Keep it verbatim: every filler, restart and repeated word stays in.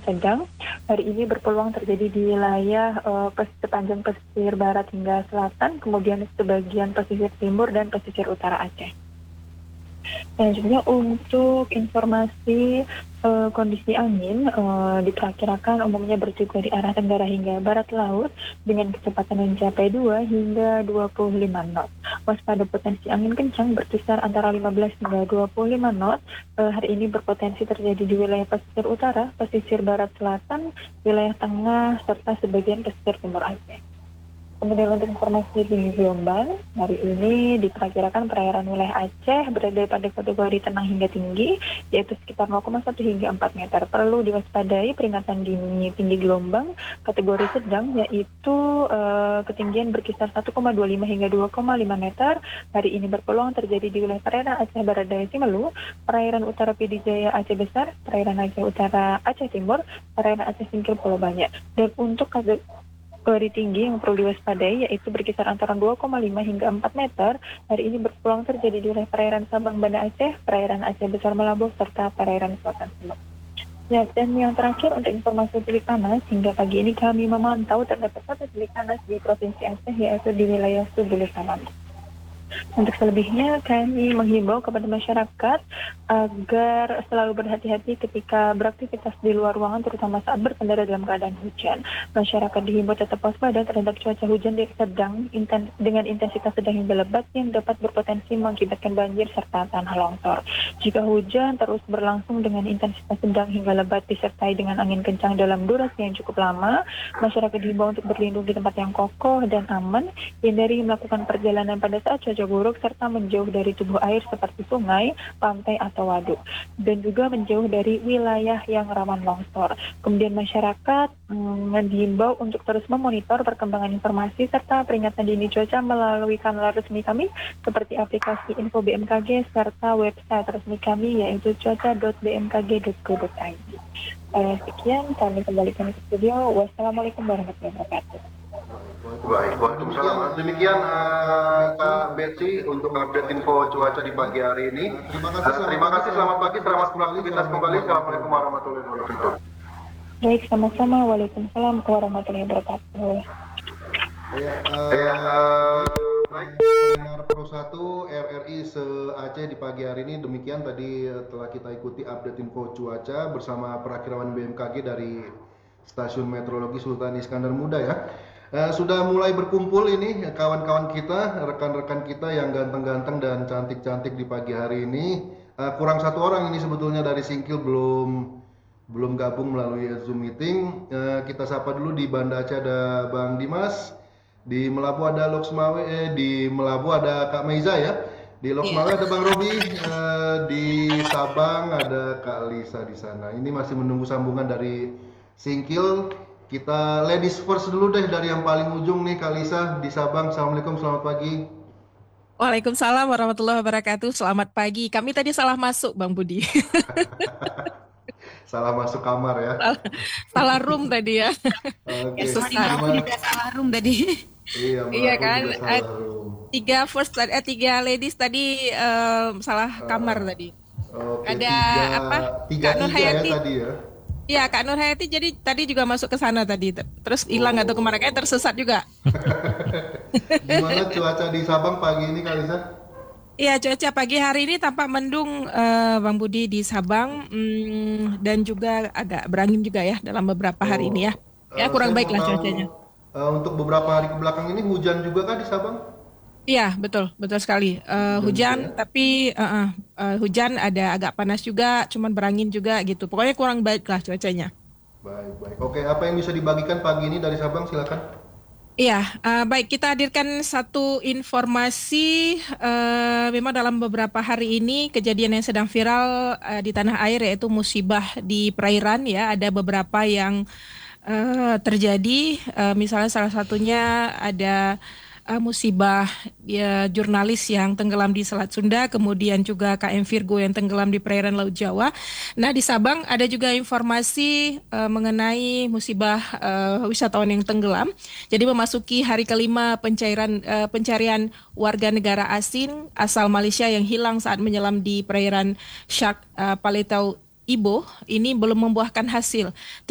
sedang. Hari ini berpeluang terjadi di wilayah uh, pes- sepanjang pesisir barat hingga selatan, kemudian sebagian pesisir timur dan pesisir utara Aceh. Selanjutnya untuk informasi uh, kondisi angin uh, diperkirakan umumnya bertiup dari arah tenggara hingga barat laut dengan kecepatan mencapai dua hingga dua puluh lima knot. Waspada potensi angin kencang berkisar antara lima belas hingga dua puluh lima knot. Uh, hari ini berpotensi terjadi di wilayah pesisir utara, pesisir barat selatan, wilayah tengah, serta sebagian pesisir timur Aceh. Kemudian untuk informasi tinggi gelombang, hari ini diperkirakan perairan wilayah Aceh berada pada kategori tenang hingga tinggi, yaitu sekitar nol koma satu hingga empat meter. Perlu diwaspadai peringatan dini tinggi gelombang kategori sedang, yaitu uh, ketinggian berkisar satu koma dua lima hingga dua koma lima meter. Hari ini berpeluang terjadi di wilayah perairan Aceh Barat Daya Simelu, perairan utara P D Jaya Aceh Besar, perairan Aceh Utara Aceh Timur, perairan Aceh Singkil Pulau Banyak. Dan untuk kategori Kategori tinggi yang perlu diwaspadai yaitu berkisar antara dua koma lima hingga empat meter. Hari ini berpeluang terjadi di wilayah perairan Sabang Banda Aceh, perairan Aceh Besar Melabuh, serta perairan Selatan Sumut. Ya, dan yang terakhir untuk informasi titik panas, hingga pagi ini kami memantau terdapat satu titik panas di Provinsi Aceh, yaitu di wilayah Subulus Salam. Untuk selebihnya, kami menghimbau kepada masyarakat agar selalu berhati-hati ketika beraktivitas di luar ruangan, terutama saat berkendara dalam keadaan hujan. Masyarakat dihimbau tetap waspada terhadap cuaca hujan yang sedang inten- dengan intensitas sedang hingga lebat yang dapat berpotensi mengakibatkan banjir serta tanah longsor. Jika hujan terus berlangsung dengan intensitas sedang hingga lebat disertai dengan angin kencang dalam durasi yang cukup lama, masyarakat dihimbau untuk berlindung di tempat yang kokoh dan aman, hindari melakukan perjalanan pada saat cuaca buruk, serta menjauh dari tubuh air seperti sungai, pantai, atau waduk, dan juga menjauh dari wilayah yang rawan longsor. Kemudian masyarakat hmm, diimbau untuk terus memonitor perkembangan informasi serta peringatan dini cuaca melalui kanal resmi kami seperti aplikasi Info B M K G serta website resmi kami yaitu cuaca dot b m k g dot co dot i d. Eh, sekian kami kembalikan ke studio. Wassalamualaikum warahmatullahi wabarakatuh. Baik, Waalaikumsalam. Demikian uh, Kak Betsy untuk update info cuaca di pagi hari ini. Terima kasih, Uh, terima kasih, selamat pagi, selamat beraktivitas kembali. Assalamualaikum warahmatullahi wabarakatuh. Baik, sama-sama. Waalaikumsalam warahmatullahi wabarakatuh. Ya, Ya, uh, baik. pendengar Pro satu R R I se-Aceh di pagi hari ini, demikian tadi uh, telah kita ikuti update info cuaca bersama perakirawan B M K G dari Stasiun Meteorologi Sultan Iskandar Muda ya. Uh, sudah mulai berkumpul ini kawan-kawan kita, rekan-rekan kita yang ganteng-ganteng dan cantik-cantik di pagi hari ini. Uh, kurang satu orang ini sebetulnya dari Singkil belum belum gabung melalui Zoom meeting. Uh, kita sapa dulu. Di Banda Aceh ada Bang Dimas, di Melabu ada Loksmawe, eh, di Melabu ada Kak Meiza ya. Di Loksmawe ada Bang Robi, uh, di Sabang ada Kak Lisa di sana. Ini masih menunggu sambungan dari Singkil. Kita ladies first dulu deh dari yang paling ujung nih, Kak Lisa di Sabang. Assalamualaikum, selamat pagi. Waalaikumsalam warahmatullahi wabarakatuh. Selamat pagi. Kami tadi salah masuk, Bang Budi. Salah masuk kamar ya. Salah, salah room tadi ya. Oke, Ya, susah. gimana? Aku juga salah room tadi. Iya, Mbak, Iya aku kan? juga Eh, salah room. Tiga first tadi, eh, tiga ladies tadi eh, salah kamar tadi. Oke, Ada tiga, apa? tiga, Kak Nur tiga ya Hayati. tadi ya. Iya, Kak Nur Hayati jadi tadi juga masuk ke sana tadi. Terus hilang Oh. atau kemarin kayak tersesat juga. Gimana cuaca di Sabang pagi ini, Kak Lisa? Iya, cuaca pagi hari ini tampak mendung, eh, Bang Budi di Sabang, hmm, dan juga agak berangin juga ya dalam beberapa hari ini ya. Eh, Ya kurang saya baik mau lah tahu, cuacanya. eh, untuk beberapa hari ke belakang ini hujan juga kah di Sabang? Iya, betul, betul sekali. Eh, Hujan juga hujan, ya? tapi eh, eh, eh, hujan ada agak panas juga, cuman berangin juga gitu. Pokoknya kurang baik lah cuacanya. Baik, baik. Oke, apa yang bisa dibagikan pagi ini dari Sabang? Silakan. Iya, eh, baik kita hadirkan satu informasi. eh, memang dalam beberapa hari ini kejadian yang sedang viral eh, di tanah air yaitu musibah di perairan ya. Ada beberapa yang eh, terjadi. Eh, misalnya salah satunya ada eh, musibah ya, jurnalis yang tenggelam di Selat Sunda, kemudian juga K M Virgo yang tenggelam di perairan Laut Jawa. Nah, di Sabang ada juga informasi eh, mengenai musibah eh, wisatawan yang tenggelam. Jadi memasuki hari kelima pencairan eh, pencarian warga negara asing asal Malaysia yang hilang saat menyelam di perairan Shark eh, Paletau Ibo ini belum membuahkan hasil.